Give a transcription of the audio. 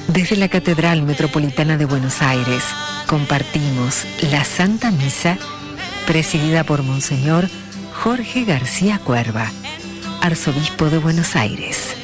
Desde la Catedral Metropolitana de Buenos Aires, compartimos la Santa Misa, presidida por Monseñor Jorge García Cuerva, Arzobispo de Buenos Aires.